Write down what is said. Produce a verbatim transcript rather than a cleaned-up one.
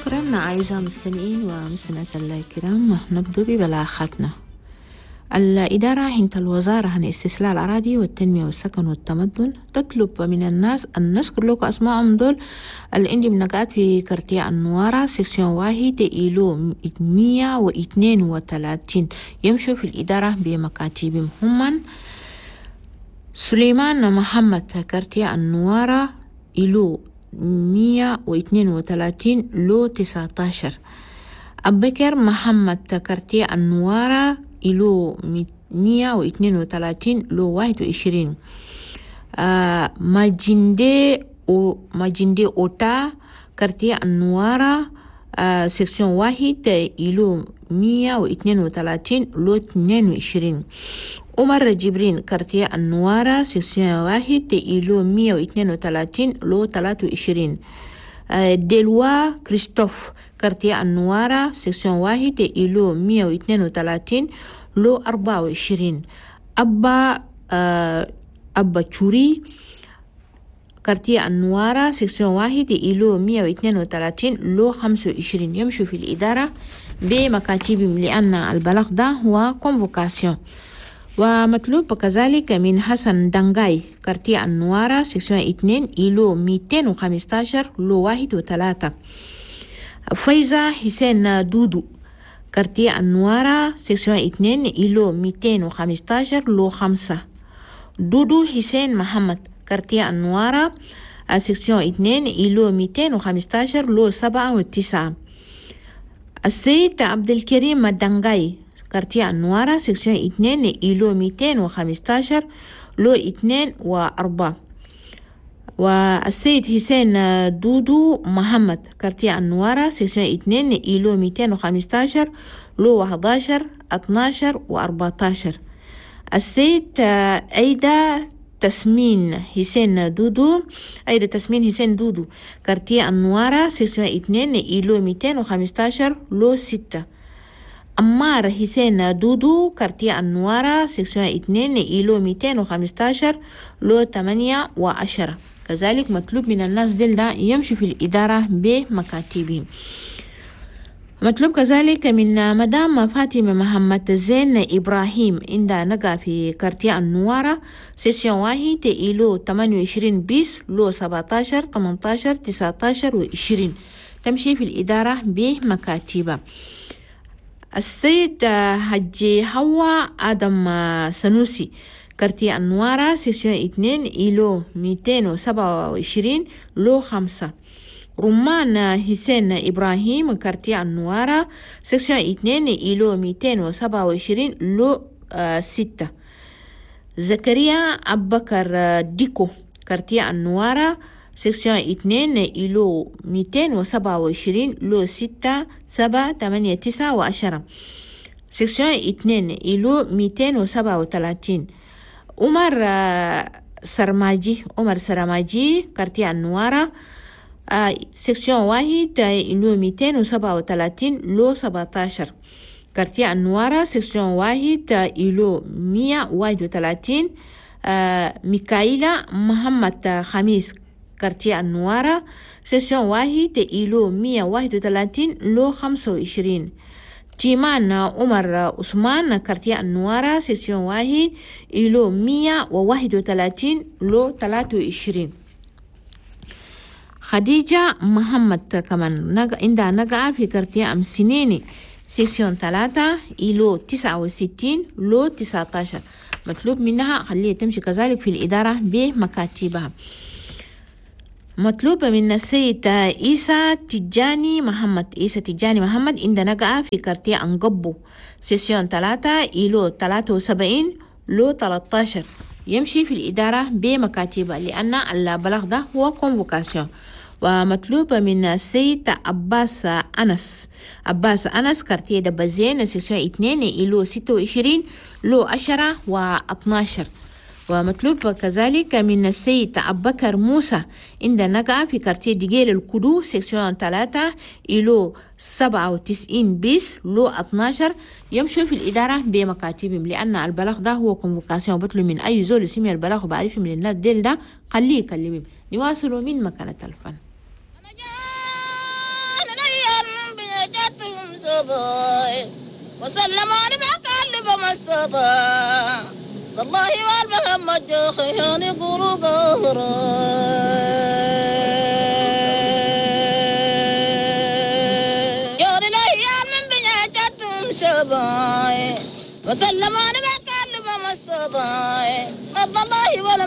شكرا أعزائي المستمعين ومستمعات الكرام. نبدأ ببلاغاتنا. الإدارة عند الوزارة عن استسلال الأراضي والتنمية والسكن والتمدن تطلب من الناس أن نذكر لكم أسمائهم دول اللي عندي منقات في كارتيه النوارة سيكسيون واحد إيلو مية واثنين وثلاثين يمشوا في الإدارة بمكاتبهم. هم سليمان محمد كارتيه النوارة إيلو مية واثنين وثلاثين لو تسعة عشر. أبكر محمد كارتيه النوارة إلو مية واثنين وثلاثين لو واحد وعشرين. آه ماجندي أو ماجندي أوتا كارتيه النوارة آه سيكسيون واحد إلو مية واثنين وثلاثين لو اثنين وعشرين. عمر جبرين كارتيه النوارة سيكسيون واحد إلو مية واثنين وثلاثين لو ثلاثة وعشرين. آه دلوا كريستوف كارتيه النوارة سيكسيون واحد إلو مية واثنين وثلاثين لو أربعة وعشرين. أبا آه أبا تشوري كارتيه النوارة سيكسيون واحد إلو مية واثنين وثلاثين لو خمسة وعشرين يمشوا في الإدارة بمكاتبهم لأن البلاغ ده هو كونفوكاسيون. ومطلوب كذلك من حسن دنغاي كارتيه النوارة سيكسيون اثنين إلو مئتين وخمسة عشر لو واحد وثلاثة. فايزة حسين دودو كارتيه النوارة سيكسيون اثنين إلو مئتين وخمسة عشر لو خمسة. دودو حسين محمد كارتيه النوارة سيكسيون اثنين إلو مئتين وخمسة عشر لو سبعة وتسعة. السيد عبد الكريم الدنغاي كارتيه النوارة سيكسيون اثنين إلو مئتين وخمسة عشر لو اثنين وأربعة. والسيد حسين دودو محمد كارتيه النوارة سيكسيون اثنين إلو مئتين وخمسة عشر لو واحد عشر اثنا عشر وأربعة عشر. السيد أيدا تسمين حسين دودو أيدا تسمين حسين دودو كارتيه النوارة سيكسيون اثنين إلو مئتين وخمسة عشر لو ستة. أمار حسين دودو كارتيه النوارة سيكسيون اثنين إلو مئتين وخمسة عشر لو ثمانية وعشرة. كذلك مطلوب من الناس دل ده يمشي في الإدارة بمكاتبهم. مطلوب كذلك من مدام فاطمة محمد زين إبراهيم عندها نقع في كارتيه النوارة سيسيون واحد إلو ثمانية وعشرين بيس لو سبعة عشر ثمانية عشر تسعة عشر وعشرين تمشي في الإدارة بمكاتبها. السيد حجي هوا آدم سنوسي كارتيه النوارة سيكسيون اثنين إلو مئتين وسبعة وعشرين لو خمسة. رمان حسين إبراهيم كارتيه النوارة سيكسيون اثنين إلو مئتين وسبعة وعشرين لو آه ستة. زكريا أبكر ديكو كارتيه النوارة سيكسيون اثنين إلو مئتين وسبعة وعشرين لو ستة سبعة ثمانية تسعة وعشرة. سيكسيون اثنين إلو مئتين وسبعة وثلاثين. عمر سرماجي عمر سرماجي كارتيه النوارة آه سيكسيون واحد إلو مئتين وسبعة وثلاثين لو سبعة عشر. كارتيه النوارة سيكسيون واحد إلو مئة وواحد وثلاثين. آه ميكائيلا محمد خميس كارتيه النوارة سيكسيون واحد إلو مئة وواحد وثلاثين لو خمسة وعشرين. تيمان عمر عثمان كارتيه النوارة سيكسيون واحد إلو مئة وواحد وثلاثين لو ثلاثة وعشرين. خديجة محمد كمان نقع عندها نقع في كارتيه أمسينيني سيكسيون ثلاثة إلو تسعة وستين لو تسعة عشر. مطلوب منها خليها تمشي كذلك في الإدارة بمكاتبها. مطلوب من السيد إيسا تجاني محمد إيسا تجاني محمد عندنا نقع في كارتيه أنقبو سيسيون ثلاثة إلو ثلاثة وسبعين لو ثلاثة عشر يمشي في الإدارة بمكاتبها لأن البلاغ ده هو كونفوكاسيون. ومطلوب من السيد عباس أنس عباس أنس كارتيه دبزين سيسيون اثنين إلو ستة وعشرين لو عشرة واثنا عشر. ومطلوب كذلك من السيد أبكر موسى عندنا نقع في كارتيه ديجيل الكدو سيكسيون ثلاثة إلو سبعة وتسعين بيس لو اثنا عشر يمشوا في الإدارة بمكاتبهم لأن البلاغ ده هو كونفوكاسيون. بطلوا من أي زول يسمي البلاغ وبعرف من الناس ديل ده خليه يكلمهم. نواصلوا من مكانة الفن. وسلم على بقلب مصطفى والله والمحمد خيان يقولوا قهرا يا ريال من بنيتهم شباي وسلم على بقلب مصطفى والله